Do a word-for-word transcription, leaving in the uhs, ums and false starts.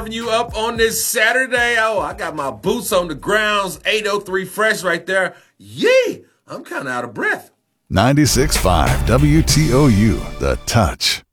serving you up on this Saturday. Oh, I got my boots on the grounds, eight oh three Fresh right there. Yee! I'm kind of out of breath. ninety-six point five W T O U, The Touch.